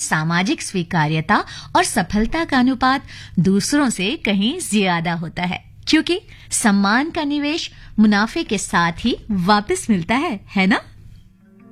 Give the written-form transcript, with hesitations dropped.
सामाजिक स्वीकार्यता और सफलता का अनुपात दूसरों से कहीं ज्यादा होता है, क्योंकि सम्मान का निवेश मुनाफे के साथ ही वापस मिलता है ना?